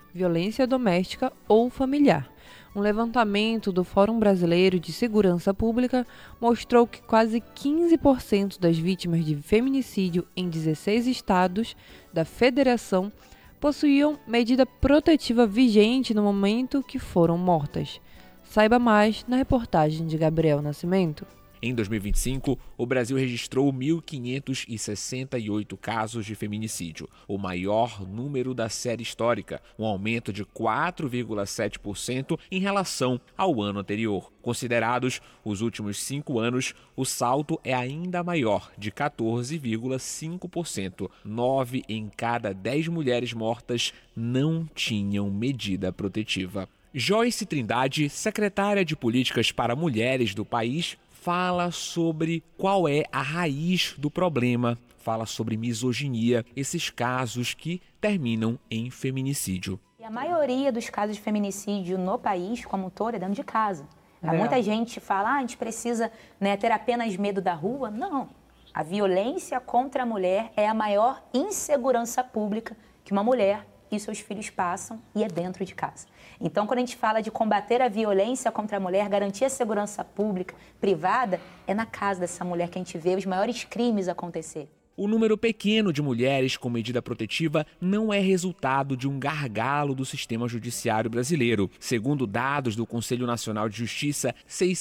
violência doméstica ou familiar. Um levantamento do Fórum Brasileiro de Segurança Pública mostrou que quase 15% das vítimas de feminicídio em 16 estados da federação possuíam medida protetiva vigente no momento que foram mortas. Saiba mais na reportagem de Gabriel Nascimento. Em 2025, o Brasil registrou 1.568 casos de feminicídio, o maior número da série histórica, um aumento de 4,7% em relação ao ano anterior. Considerados os últimos 5 anos, o salto é ainda maior, de 14,5%. 9 em cada 10 mulheres mortas não tinham medida protetiva. Joyce Trindade, secretária de Políticas para Mulheres do país, fala sobre qual é a raiz do problema, fala sobre misoginia, esses casos que terminam em feminicídio. E a maioria dos casos de feminicídio no país, como um todo, é dentro de casa. Muita gente fala, a gente precisa, ter apenas medo da rua. Não, a violência contra a mulher é a maior insegurança pública que uma mulher e seus filhos passam, e é dentro de casa. Então, quando a gente fala de combater a violência contra a mulher, garantir a segurança pública, privada, é na casa dessa mulher que a gente vê os maiores crimes acontecer. O número pequeno de mulheres com medida protetiva não é resultado de um gargalo do sistema judiciário brasileiro. Segundo dados do Conselho Nacional de Justiça,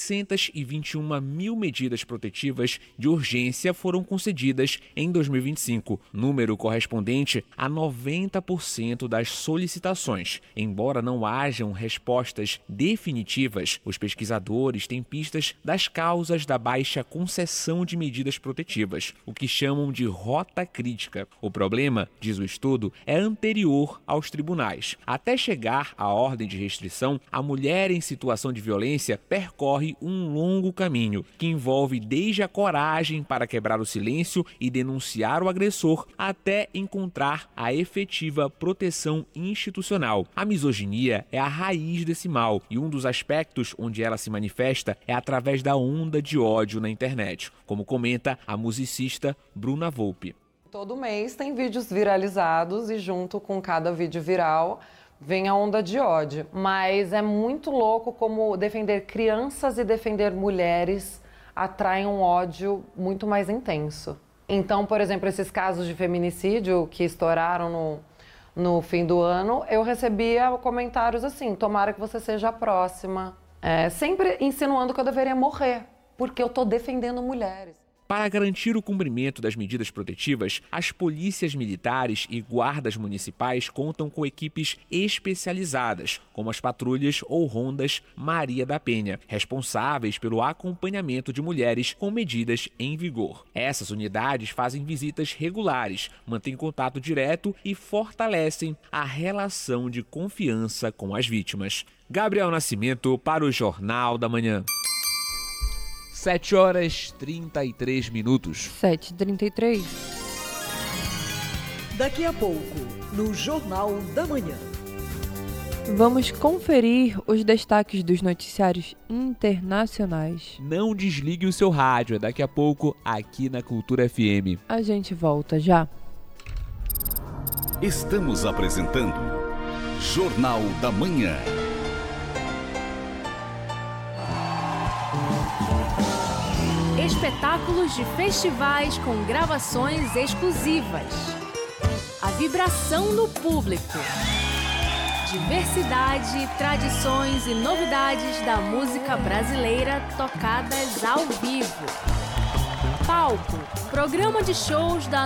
621 mil medidas protetivas de urgência foram concedidas em 2025, número correspondente a 90% das solicitações. Embora não hajam respostas definitivas, os pesquisadores têm pistas das causas da baixa concessão de medidas protetivas, o que chamam de rota crítica. O problema, diz o estudo, é anterior aos tribunais. Até chegar à ordem de restrição, a mulher em situação de violência percorre um longo caminho, que envolve desde a coragem para quebrar o silêncio e denunciar o agressor, até encontrar a efetiva proteção institucional. A misoginia é a raiz desse mal, e um dos aspectos onde ela se manifesta é através da onda de ódio na internet, como comenta a musicista Bruna Volpe. Todo mês tem vídeos viralizados e junto com cada vídeo viral vem a onda de ódio. Mas é muito louco como defender crianças e defender mulheres atraem um ódio muito mais intenso. Então, por exemplo, esses casos de feminicídio que estouraram no fim do ano, eu recebia comentários assim, tomara que você seja a próxima. Sempre insinuando que eu deveria morrer, porque eu tô defendendo mulheres. Para garantir o cumprimento das medidas protetivas, as polícias militares e guardas municipais contam com equipes especializadas, como as patrulhas ou rondas Maria da Penha, responsáveis pelo acompanhamento de mulheres com medidas em vigor. Essas unidades fazem visitas regulares, mantêm contato direto e fortalecem a relação de confiança com as vítimas. Gabriel Nascimento para o Jornal da Manhã. 7h33. 7h33. Daqui a pouco, no Jornal da Manhã. Vamos conferir os destaques dos noticiários internacionais. Não desligue o seu rádio, é daqui a pouco aqui na Cultura FM. A gente volta já. Estamos apresentando Jornal da Manhã. Espetáculos de festivais com gravações exclusivas. A vibração do público. Diversidade, tradições e novidades da música brasileira tocadas ao vivo. Palco, programa de shows da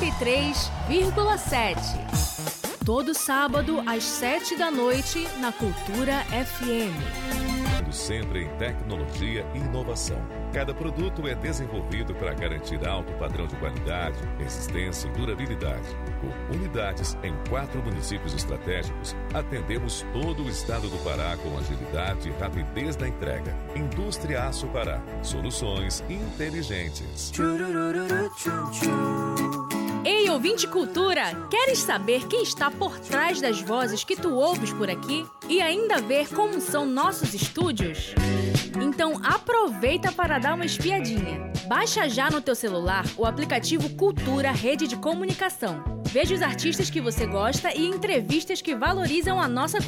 93,7. Todo sábado às 7 da noite na Cultura FM. Sempre em tecnologia e inovação. Cada produto é desenvolvido para garantir alto padrão de qualidade, resistência e durabilidade. Com unidades em 4 municípios estratégicos, atendemos todo o estado do Pará com agilidade e rapidez na entrega. Indústria Aço Pará. Soluções inteligentes. Ei, ouvinte cultura, queres saber quem está por trás das vozes que tu ouves por aqui? E ainda ver como são nossos estúdios? Então aproveita para dar uma espiadinha. Baixa já no teu celular o aplicativo Cultura Rede de Comunicação. Veja os artistas que você gosta e entrevistas que valorizam a nossa cultura.